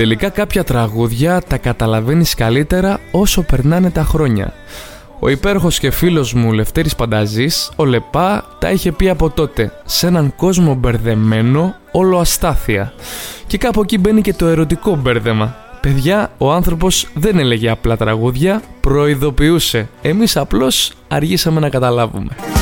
Τελικά κάποια τραγούδια τα καταλαβαίνεις καλύτερα όσο περνάνε τα χρόνια. Ο υπέροχος και φίλος μου Λευτέρης Πανταζής, ο Λεπά, τα είχε πει από τότε, σε έναν κόσμο μπερδεμένο, όλο αστάθεια. Και κάπου εκεί μπαίνει και το ερωτικό μπέρδεμα. Παιδιά, ο άνθρωπος δεν έλεγε απλά τραγούδια, προειδοποιούσε. Εμείς απλώς αργήσαμε να καταλάβουμε.